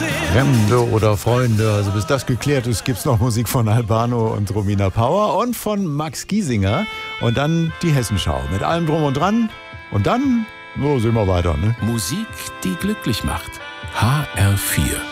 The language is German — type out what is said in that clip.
Fremde oder Freunde, also bis das geklärt ist, gibt's noch Musik von Albano und Romina Power und von Max Giesinger und dann die Hessenschau mit allem drum und dran und dann, so sehen wir weiter, ne? Musik, die glücklich macht. HR4